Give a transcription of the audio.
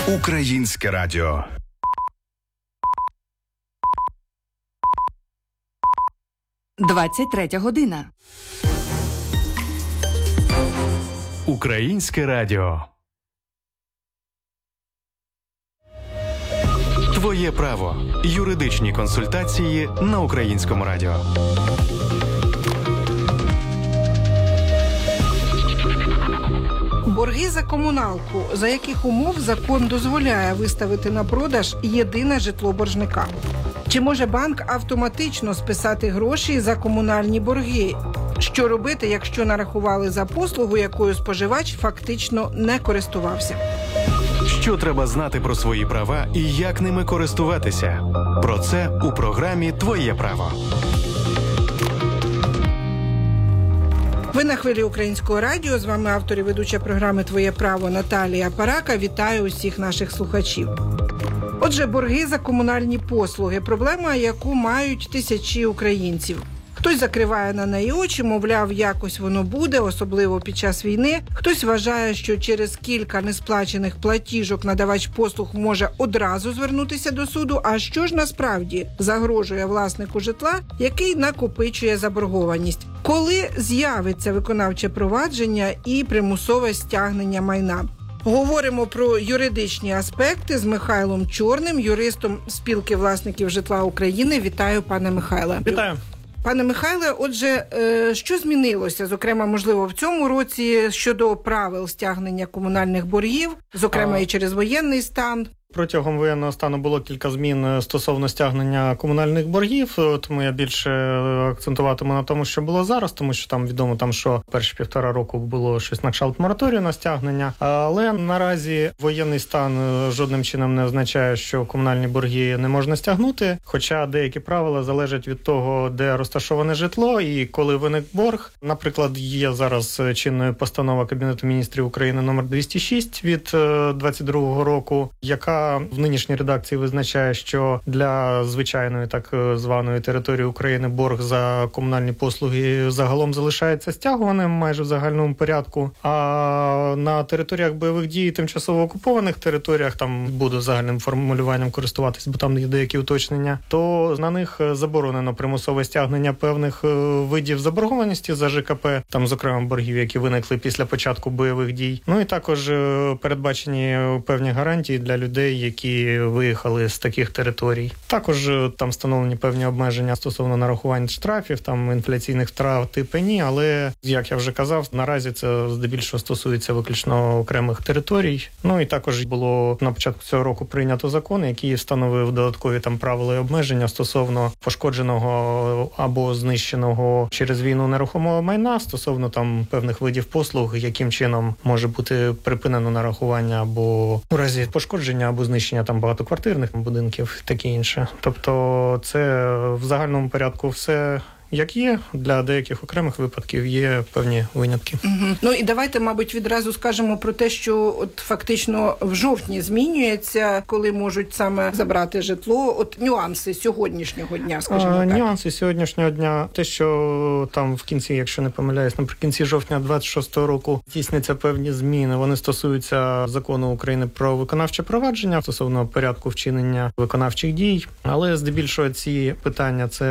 Українське радіо. «23 година». Українське радіо. Твоє право. Юридичні консультації на Українському радіо. Борги за комуналку. За яких умов закон дозволяє виставити на продаж єдине житло боржника? Чи може банк автоматично списати гроші за комунальні борги? Що робити, якщо нарахували за послугу, якою споживач фактично не користувався? Що треба знати про свої права і як ними користуватися? Про це у програмі «Твоє право». Ви на хвилі Українського радіо. З вами автор і ведуча програми «Твоє право» Наталія Парака. Вітаю усіх наших слухачів. Отже, борги за комунальні послуги – проблема, яку мають тисячі українців. Хтось закриває на неї очі, мовляв, якось воно буде, особливо під час війни. Хтось вважає, що через кілька несплачених платіжок надавач послуг може одразу звернутися до суду. А що ж насправді загрожує власнику житла, який накопичує заборгованість? Коли з'явиться виконавче провадження і примусове стягнення майна? Говоримо про юридичні аспекти з Михайлом Чорним, юристом Спілки власників житла України. Вітаю, пане Михайле. Вітаю. Пане Михайле, отже, що змінилося, зокрема, можливо, в цьому році щодо правил стягнення комунальних боргів, зокрема і через воєнний стан? Протягом воєнного стану було кілька змін стосовно стягнення комунальних боргів, тому я більше акцентуватиму на тому, що було зараз, тому що там відомо, що перші 1,5 року було щось на кшталт мораторію на стягнення, але наразі воєнний стан жодним чином не означає, що комунальні борги не можна стягнути, хоча деякі правила залежать від того, де розташоване житло і коли виник борг. Наприклад, є зараз чинною постанова Кабінету міністрів України номер 206 від 22-го року, яка в нинішній редакції визначає, що для звичайної так званої території України борг за комунальні послуги загалом залишається стягуваним майже в загальному порядку. А на територіях бойових дій, тимчасово окупованих територіях, там буду загальним формулюванням користуватись, бо там є деякі уточнення, то на них заборонено примусове стягнення певних видів заборгованості за ЖКП, там, зокрема, боргів, які виникли після початку бойових дій. Ну і також передбачені певні гарантії для людей, які виїхали з таких територій. Також там встановлені певні обмеження стосовно нарахувань штрафів, там інфляційних втрат і пені, але, як я вже казав, наразі це здебільшого стосується виключно окремих територій. Ну і також було на початку цього року прийнято закон, який встановив додаткові там правила і обмеження стосовно пошкодженого або знищеного через війну нерухомого майна, стосовно там певних видів послуг, яким чином може бути припинено нарахування або у разі пошкодження або знищення там багатоквартирних будинків, таке інше. Тобто це в загальному порядку все як є. Для деяких окремих випадків є певні винятки. Угу. Ну і давайте, мабуть, відразу скажемо про те, що от фактично в жовтні змінюється, коли можуть саме забрати житло. От нюанси сьогоднішнього дня, скажімо так. Нюанси сьогоднішнього дня. Те, що там в кінці, якщо не помиляюсь, наприкінці жовтня 26-го року здійсняться певні зміни. Вони стосуються Закону України про виконавче провадження стосовно порядку вчинення виконавчих дій. Але здебільшого ці питання – це